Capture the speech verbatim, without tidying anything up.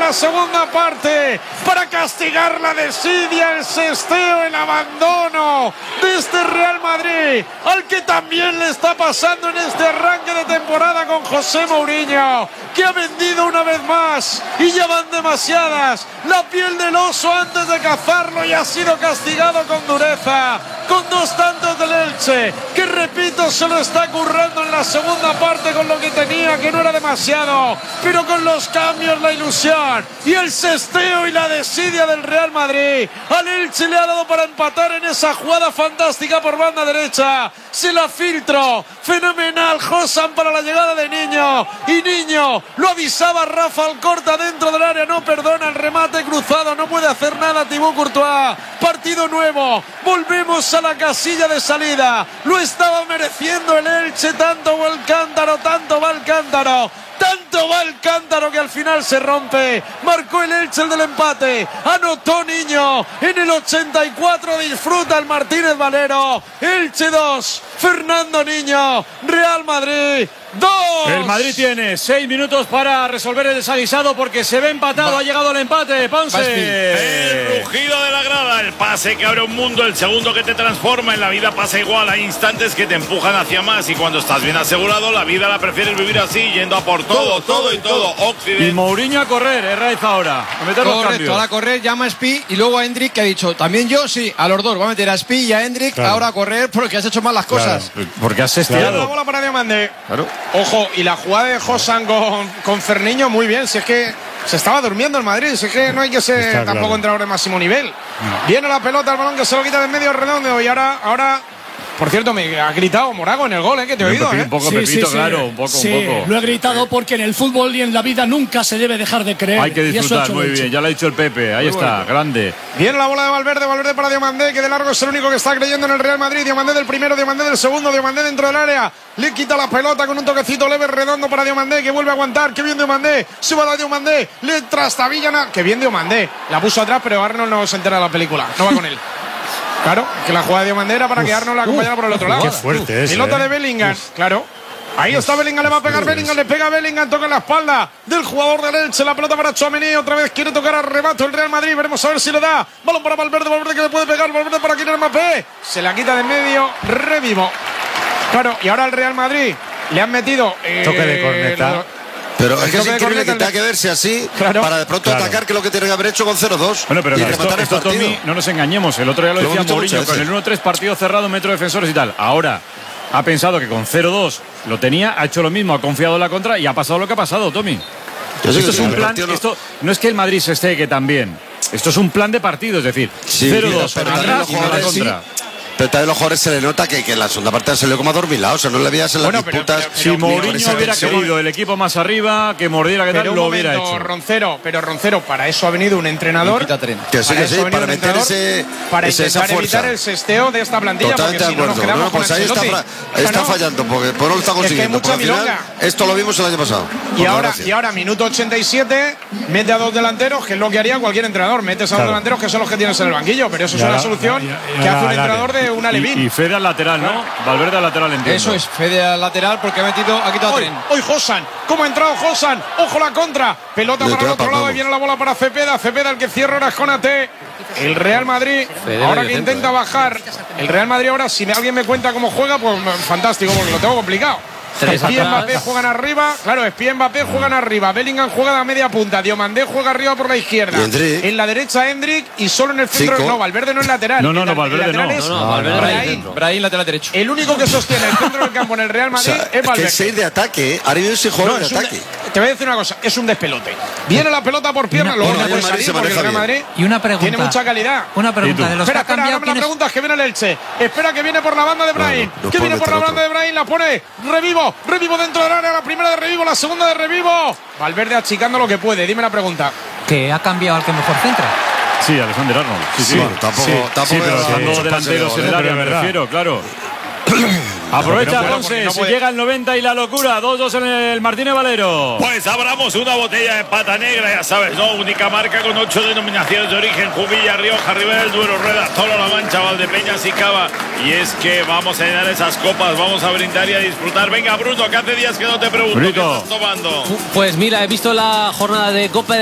la segunda parte para castigar la desidia, el sesteo, el abandono de este Real Madrid, al que también le está pasando en este arranque de temporada con José Mourinho, que ha vendido una vez más y ya van demasiadas la piel del oso antes de cazarlo, y ha sido castigado con dureza con dos tantos del Elche, que repito se lo está currando en la segunda parte con lo que tenía, que no era demasiado, pero con los cambios, la ilusión y el sesteo y la desidia del Real Madrid. Al Elche le ha dado para empatar en esa jugada fantástica por banda derecha, se la filtró, fenomenal Josan para la llegada de Niño, y Niño lo avisaba Rafa Alcorta dentro del área, no perdona el remate cruzado, no puede hacer nada Thibaut Courtois. Partido nuevo, volvemos a la casilla de salida, lo estaba mereciendo el Elche, tanto va el cántaro, tanto va el cántaro, tanto va el cántaro que al final se rompe. Marcó el Elche el del empate, anotó Niño en el ochenta y cuatro, disfruta el Martínez Valero. Elche dos, Fernando Niño, Real Madrid dos. El Madrid tiene seis minutos para resolver el desaguisado porque se ve empatado. Va. Ha llegado el empate, Ponce. El rugido de la grada, el pase que abre un mundo, el segundo que te transforma. En la vida pasa igual, hay instantes que te empujan hacia más, y cuando estás bien asegurado, la vida la prefieres vivir así, yendo a por todo, todo, todo y todo. Occidente. Y Mourinho a correr, es Raiz ahora. A meter los cambios. Correcto, a correr, llama a Spi y luego a Hendrik, que ha dicho, también yo, sí, a los dos. Va a meter a Spi y a Hendrik, claro, ahora a correr porque has hecho mal las cosas. Claro, porque has estirado. Claro. La bola para Diomandé. Claro. Ojo, y la jugada de Josan con, con Ferniño, muy bien. Si es que se estaba durmiendo el Madrid, si es que no hay que ser Está tampoco claro. entrenador de máximo nivel. No. Viene la pelota, el balón que se lo quita de medio redondo, y ahora, ahora por cierto, me ha gritado Morago en el gol, ¿eh? Que te he oído, Pepito, ¿eh? Un poco, sí, Pepito, sí, sí. claro, un poco, sí, un poco. Lo he gritado porque en el fútbol y en la vida nunca se debe dejar de creer. Hay que disfrutar, muy bien, ya lo ha dicho el Pepe, ahí muy está, bueno. Grande. Viene la bola de Valverde, Valverde para Diomandé, que de largo es el único que está creyendo en el Real Madrid. Diomandé del primero, Diomandé del segundo, Diomandé dentro del área. Le quita la pelota con un toquecito leve redondo para Diomandé, que vuelve a aguantar. Qué bien Diomandé, suba la Diomandé, le trastabilla. Qué bien Diomandé, la puso atrás, pero Arnold no se entera de la película, no va con él. Claro, que la jugada de Diomandé era para uf, que Arnold la acompañara uf, por el otro lado. Qué fuerte es. Pelota eh. de Bellingham, claro. Ahí está Bellingham, le va a pegar Bellingham, le pega Bellingham, toca en la espalda del jugador del Elche, la pelota para Tchouaméni, otra vez quiere tocar al remate el Real Madrid, veremos a ver si lo da. Balón para Valverde, Valverde que le puede pegar, Valverde para Kylian Mbappé, se la quita de medio, revivo. Claro, y ahora el Real Madrid le han metido eh, toque de corneta. Lo, Pero es que es increíble que tenga que verse así, claro, para de pronto claro. atacar, que es lo que tiene que haber hecho con cero dos. Bueno, pero y esto, rematar esto el partido. Tommy, no nos engañemos, el otro día lo, lo decía Mourinho, con el uno tres partido cerrado, metro defensores y tal. Ahora ha pensado que con cero dos lo tenía, ha hecho lo mismo, ha confiado en la contra y ha pasado lo que ha pasado, Tommy. Esto es un plan, no... esto no es que el Madrid se esté que también. Esto es un plan de partido, es decir, sí, cero dos atrás y la contra. Sí. Pero también los jugadores se le nota que, que en la segunda parte se le como adormilado, o sea, no le veías en las bueno, disputas. Pero, pero, pero, si Mourinho hubiera querido el equipo más arriba, que mordiera, que tal, lo momento, hubiera hecho. Roncero, pero Roncero, para eso ha venido un entrenador. Que sí, que sí, para meter ese, para ese, intentar esa fuerza. evitar el sesteo de esta plantilla. Totalmente porque de acuerdo. Si no, nos no, pues ahí está, fra está no. fallando, porque por no lo está consiguiendo. Es que hay mucha final, esto lo vimos el año pasado. Y ahora, y ahora, minuto ochenta y siete, mete a dos delanteros, que es lo que haría cualquier entrenador. Metes a dos delanteros, que son los que tienes en el banquillo, pero eso es una solución que hace un entrenador de una Levín. Fede al lateral, ¿no? Claro. Valverde al lateral, entiendo. Eso es, Fede al lateral porque ha metido, ha quitado hoy, tren. Hoy Josan, ¿cómo ha entrado Josan? Ojo la contra, pelota para el otro lado y viene la bola para Cepeda, Cepeda el que cierra ahora es Konaté. El Real Madrid, Fede ahora que intenta eh. bajar, el Real Madrid ahora, si alguien me cuenta cómo juega, pues fantástico, porque lo tengo complicado. Espí y Mbappé juegan arriba, claro, Espí y Mbappé juegan arriba, Bellingham juega a media punta, Diomandé juega arriba por la izquierda, en la derecha Hendrik y solo en el centro, Cinco. no, Valverde no es lateral. No, no, no, Valverde no. no, no Valverde Brahim, Brahim lateral derecho. El único que sostiene el centro del campo en el Real Madrid, o sea, es Valverde. Es que es de ataque, ahora viene ese jugador de ataque. Te voy a decir una cosa, es un despelote. Viene la pelota por pierna, luego no puede salir porque el Real Madrid y una pregunta, tiene mucha calidad. Una pregunta de los espera, espera, ahora me la pregunta, es que viene el Elche. Espera que viene por la banda de Brahim. Que viene por la banda de Brahim, la pone Revivo, Revivo dentro del área, la primera de Revivo, la segunda de Revivo. Valverde achicando lo que puede, dime la pregunta. ¿Que ha cambiado al que mejor centra? Sí, Alexander Arnold. Sí, sí. Bueno, tampoco, sí, tampoco sí, pero estando sí, delanteros en el área, me refiero, claro. Aprovecha no Ponce, no si llega el noventa y la locura, dos dos en el Martínez Valero. Pues abramos una botella de pata negra, ya sabes, ¿no? Única marca con ocho denominaciones de origen: Jumilla, Rioja, Ribera del Duero, Rueda, Tolo, La Mancha, Valdepeñas y Cava. Y es que vamos a llenar esas copas, vamos a brindar y a disfrutar. Venga, Bruno, que hace días que no te pregunto, Brito. ¿qué estás tomando? Pues mira, he visto la jornada de Copa